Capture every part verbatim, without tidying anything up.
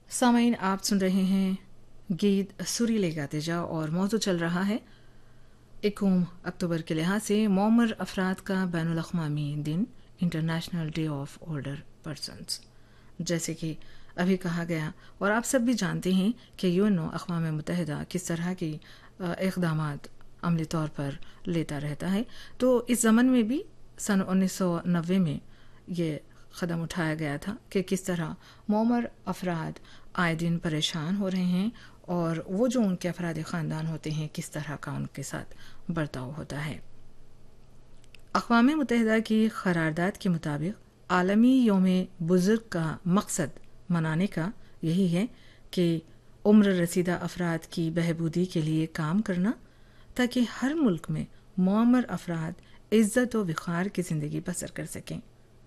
سامعین، آپ سن رہے ہیں گیت سریلے گاتے جاؤ اور موضوع چل رہا ہے یکم اکتوبر کے لحاظ سے معمر افراد کا بین الاقوامی دن، international day of older persons. جیسے کہ ابھی کہا گیا اور آپ سب بھی جانتے ہیں کہ یو این او اقوام متحدہ کس طرح کی اقدامات عملی طور پر لیتا رہتا ہے، تو اس ضمن میں بھی سن انیس سو نوے میں یہ قدم اٹھایا گیا تھا کہ کس طرح معمر افراد آئے دن پریشان ہو رہے ہیں اور وہ جو ان کے افراد خاندان ہوتے ہیں کس طرح کا ان کے ساتھ برتاؤ ہوتا ہے۔ اقوام متحدہ کی قرارداد کے مطابق عالمی یوم بزرگ کا مقصد منانے کا یہی ہے کہ عمر رسیدہ افراد کی بہبودی کے لیے کام کرنا تاکہ ہر ملک میں معمر افراد عزت و وقار کی زندگی بسر کر سکیں۔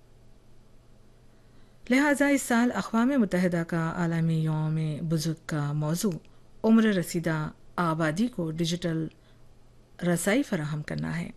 لہٰذا اس سال اقوام متحدہ کا عالمی یوم بزرگ کا موضوع عمر رسیدہ آبادی کو ڈیجیٹل رسائی فراہم کرنا ہے۔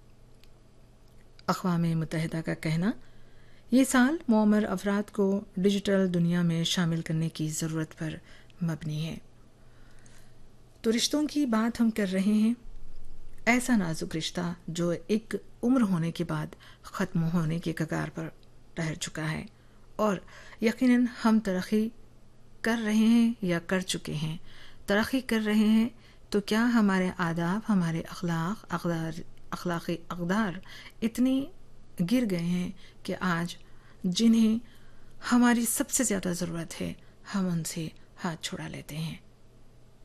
اقوام متحدہ کا کہنا یہ سال معمر افراد کو ڈیجیٹل دنیا میں شامل کرنے کی ضرورت پر مبنی ہے۔ تو رشتوں کی بات ہم کر رہے ہیں، ایسا نازک رشتہ جو ایک عمر ہونے کے بعد ختم ہونے کے کگار پر ٹھہر چکا ہے، اور یقیناً ہم ترقی کر رہے ہیں یا کر چکے ہیں۔ ترقی کر رہے ہیں تو کیا ہمارے آداب، ہمارے اخلاق اقدار اخلاقی اقدار اتنے گر گئے ہیں کہ آج جنہیں ہماری سب سے زیادہ ضرورت ہے ہم ان سے ہاتھ چھڑا لیتے ہیں۔